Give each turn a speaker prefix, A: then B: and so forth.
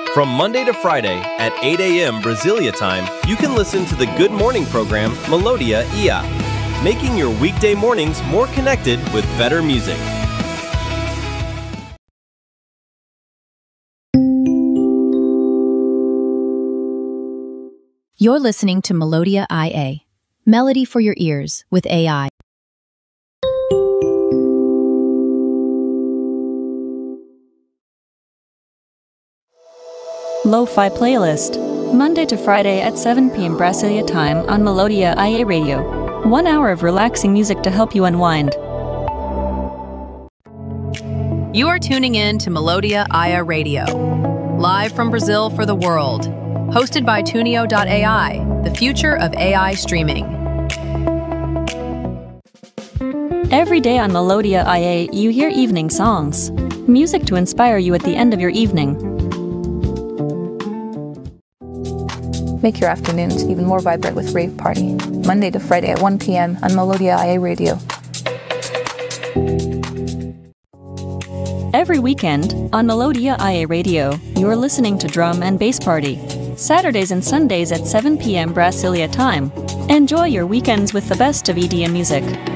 A: From Monday to Friday at 8 a.m. Brasilia time, you can listen to the Good Morning program Melodia IA, making your weekday mornings more connected with better music.
B: You're listening to Melodia IA, melody for your ears with AI.
C: Lo-Fi Playlist, Monday to Friday at 7 p.m. Brasilia time on Melodia IA Radio. 1 hour of relaxing music to help you unwind.
D: You are tuning in to Melodia IA Radio, live from Brazil for the world. Hosted by Tunio.ai, the future of AI streaming.
C: Every day on Melodia IA, you hear evening songs. Music to inspire you at the end of your evening.
E: Make your afternoons even more vibrant with Rave Party, Monday to Friday at 1 p.m. on Melodia IA Radio.
C: Every weekend on Melodia IA Radio, you're listening to Drum and Bass Party, Saturdays and Sundays at 7 p.m. Brasilia time. Enjoy your weekends with the best of EDM music.